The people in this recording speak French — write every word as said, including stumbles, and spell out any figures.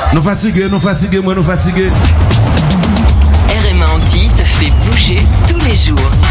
Nous fatigués, nous fatigués, moi nous fatigués. R M A Antilles te fait bouger tous les jours.